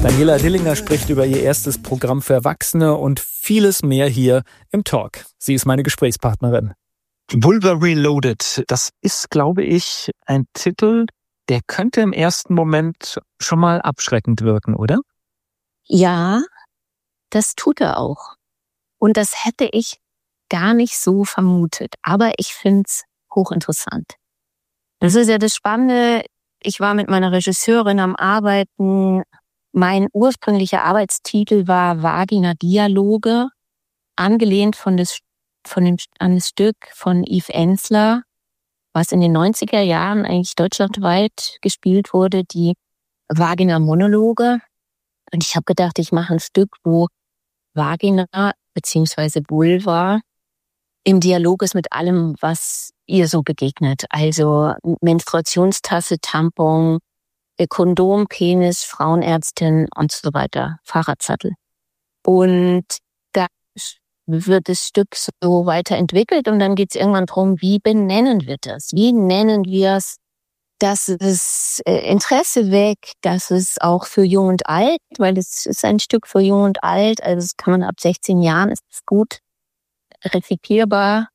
Daniela Dillinger spricht über ihr erstes Programm für Erwachsene und vieles mehr hier im Talk. Sie ist meine Gesprächspartnerin. Vulva Reloaded, das ist, glaube ich, ein Titel, der könnte im ersten Moment schon mal abschreckend wirken, oder? Ja, das tut er auch. Und das hätte ich gar nicht so vermutet. Aber ich finde es hochinteressant. Das ist ja das Spannende. Ich war mit meiner Regisseurin am Arbeiten. Mein ursprünglicher Arbeitstitel war Vagina-Dialoge, angelehnt an das Stück von Yves Ensler, was in den 90er Jahren eigentlich deutschlandweit gespielt wurde, die Vagina-Monologe. Und ich habe gedacht, ich mache ein Stück, wo Vagina bzw. Vulva im Dialog ist mit allem, was ihr so begegnet. Also Menstruationstasse, Tampon, Kondom, Penis, Frauenärztin und so weiter, Fahrradsattel. Und da wird das Stück so weiterentwickelt und dann geht es irgendwann darum, wie benennen wir das? Wie nennen wir es, dass es Interesse weckt, dass es auch für Jung und Alt, weil es ist ein Stück für Jung und Alt, also das kann man ab 16 Jahren, ist es gut rezipierbar.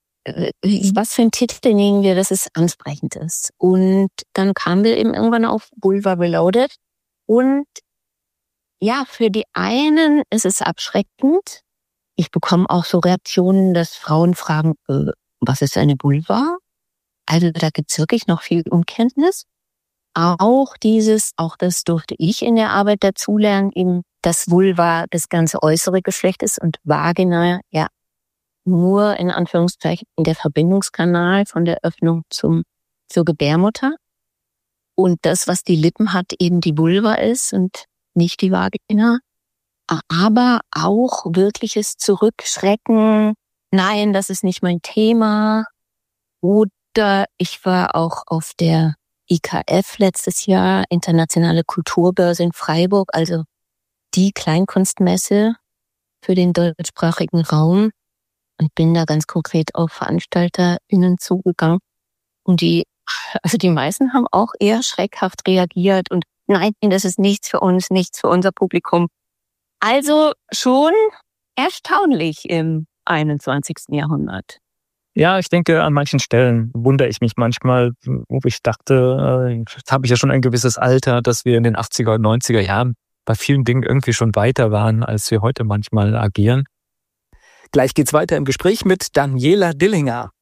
Was für einen Titel nehmen wir, dass es ansprechend ist? Und dann kamen wir eben irgendwann auf Vulva Reloaded. Und ja, für die einen ist es abschreckend. Ich bekomme auch so Reaktionen, dass Frauen fragen, was ist eine Vulva? Also da gibt es wirklich noch viel Unkenntnis. Auch das durfte ich in der Arbeit dazulernen, eben, dass Vulva das ganze äußere Geschlecht ist und Vagina, ja, nur in Anführungszeichen der Verbindungskanal von der Öffnung zur Gebärmutter. Und das, was die Lippen hat, eben die Vulva ist und nicht die Vagina. Aber auch wirkliches Zurückschrecken. Nein, das ist nicht mein Thema. Oder ich war auch auf der IKF letztes Jahr, Internationale Kulturbörse in Freiburg, also die Kleinkunstmesse für den deutschsprachigen Raum. Und bin da ganz konkret auf VeranstalterInnen zugegangen. Und die meisten haben auch eher schreckhaft reagiert und nein, das ist nichts für uns, nichts für unser Publikum. Also schon erstaunlich im 21. Jahrhundert. Ja, ich denke, an manchen Stellen wundere ich mich manchmal, wo ich dachte, jetzt habe ich ja schon ein gewisses Alter, dass wir in den 80er und 90er Jahren bei vielen Dingen irgendwie schon weiter waren, als wir heute manchmal agieren. Gleich geht's weiter im Gespräch mit Daniela Dillinger.